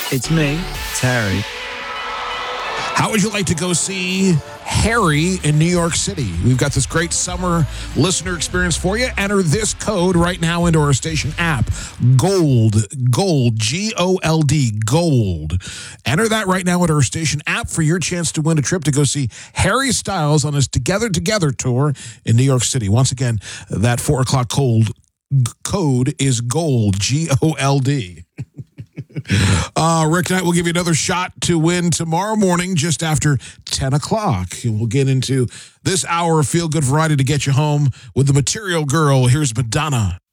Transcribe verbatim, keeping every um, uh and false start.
It's me, Terry. How would you like to go see Harry in New York City? We've got this great summer listener experience for you. Enter this code right now into our station app. GOLD. GOLD. G O L D. GOLD. Enter that right now into our station app for your chance to win a trip to go see Harry Styles on his Together Together tour in New York City. Once again, that four o'clock cold code is GOLD. G O L D. Uh, Rick and I will give you another shot to win tomorrow morning just after ten o'clock. And we'll get into this hour of feel-good variety to get you home with the Material Girl. Here's Madonna.